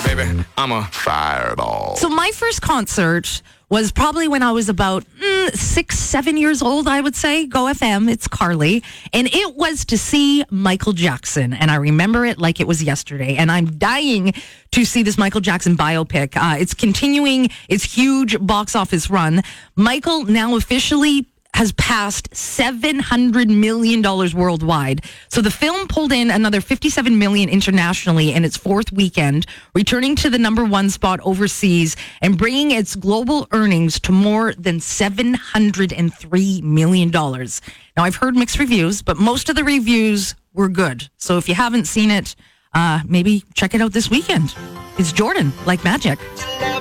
baby, I'm a fireball. So my first concert was probably when I was about 6, 7 years old, I would say. Go FM, it's Carly. And it was to see Michael Jackson. And I remember it like it was yesterday. And I'm dying to see this Michael Jackson biopic. It's continuing its huge box office run. Michael now officially has passed $700 million worldwide. So the film pulled in another $57 million internationally in its fourth weekend, returning to the number one spot overseas and bringing its global earnings to more than $703 million. Now, I've heard mixed reviews, but most of the reviews were good. So if you haven't seen it, maybe check it out this weekend. It's Jordan, like magic.